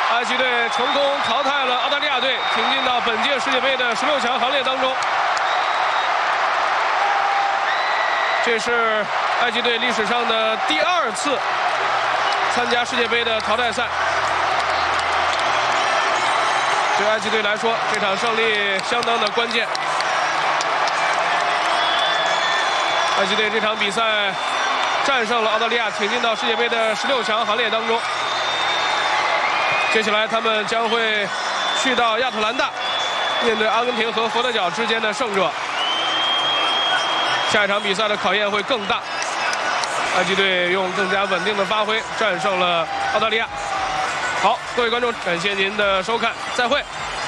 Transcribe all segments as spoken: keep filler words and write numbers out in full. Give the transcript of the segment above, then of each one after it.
埃及队成功淘汰了澳大利亚队，挺进到本届世界杯的十六强行列当中。这是埃及队历史上的第二次参加世界杯的淘汰赛。对埃及队来说，这场胜利相当的关键。埃及队这场比赛战胜了澳大利亚，挺进到世界杯的十六强行列当中。接下来他们将会去到亚特兰大，面对阿根廷和佛得角之间的胜者。下一场比赛的考验会更大。埃及队用更加稳定的发挥战胜了澳大利亚。好，各位观众，感谢您的收看，再会。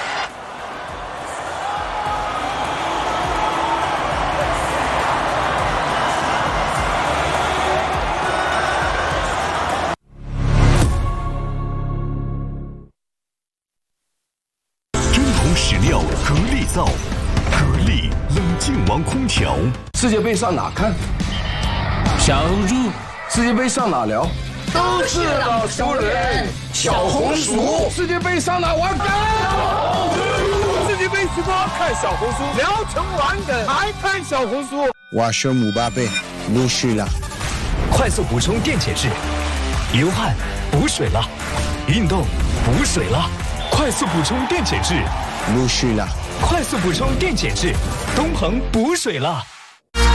史料格力造，格力冷静王空调。 世界杯上哪看？小猪。世界杯上哪聊？ 都是老熟人。小红书。 世界杯上哪玩梗？世界杯直播看小红书，聊成玩梗还看小红书。 我是姆巴佩，陆续了。 快速补充电解质，流汗补水了，运动补水了。快速补充电解质， 陆续了。 快速补充电解质，东鹏补水了。